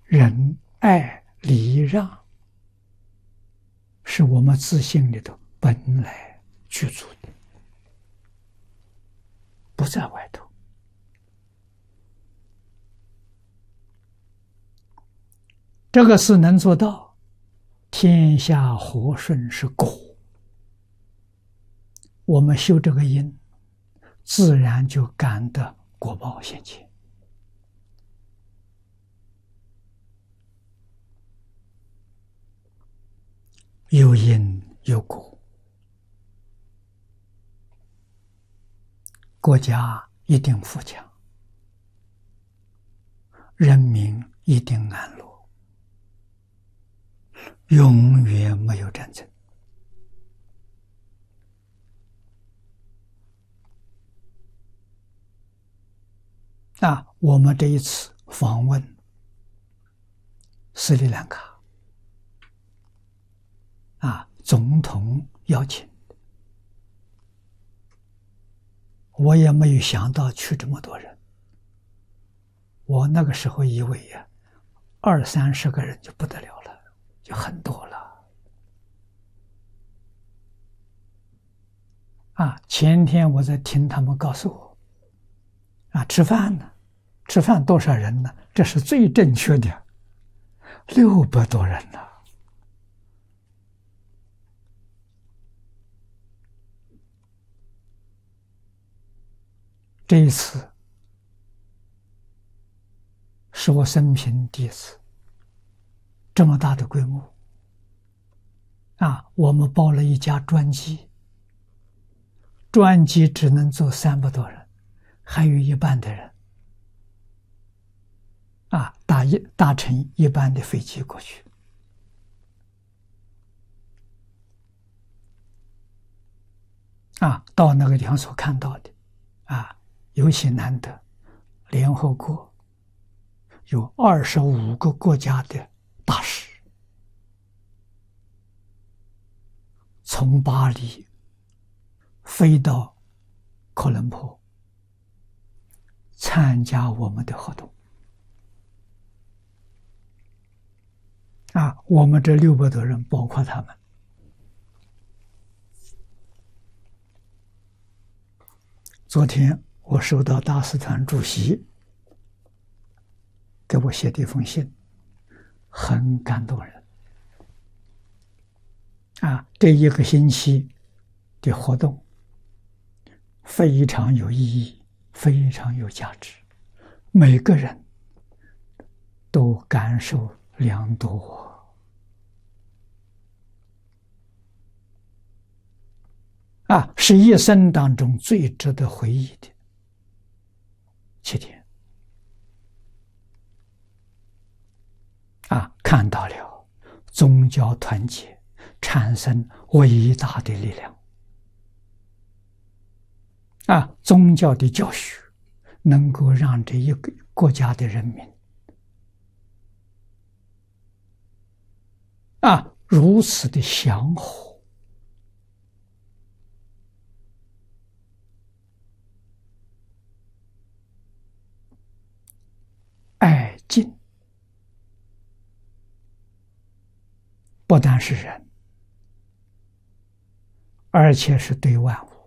仁爱礼让，是我们自性里头本来具足的，不在外头。这个事能做到，天下和顺是果。我们修这个因，自然就感得果报现前。有因有果，国家一定富强，人民一定安乐，永远没有战争。我们这一次访问斯里兰卡，总统邀请，我也没有想到去这么多人。我那个时候以为20-30个人就不得了了，就很多了。前天我在听他们告诉我，吃饭呢，吃饭多少人呢？这是最正确的，600多人呢。这一次是我生平第一次这么大的规模。我们包了一架专机，专机只能坐300多人，还有一半的人搭乘一般的飞机过去。到那个地方所看到的尤其难得，联合国有25个国家的大使，从巴黎飞到科伦坡参加我们的活动。我们这600多人包括他们。昨天我收到大使团主席给我写的一封信，很感动人。这1个星期的活动非常有意义，非常有价值，每个人都感受良多。是一生当中最值得回忆的7天。看到了宗教团结产生伟大的力量。宗教的教学能够让这一个国家的人民如此的祥和，爱敬，不但是人，而且是对万物。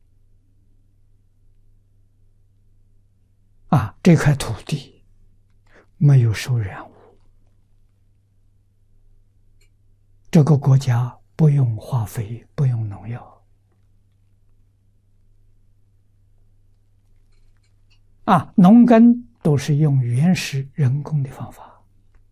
这块土地没有受染污，这个国家不用化肥，不用农药。农耕都是用原始人工的方法，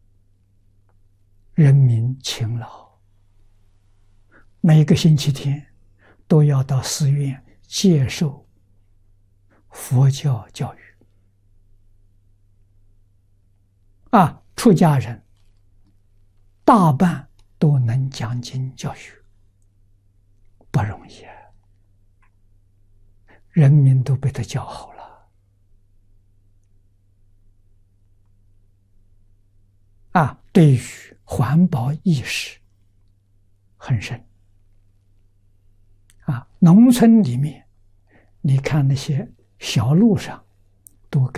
人民勤劳，每个星期天都要到寺院接受佛教教育。出家人大半都能讲经教学，不容易人民都被他教好了。对于环保意识很深。农村里面，你看那些小路上都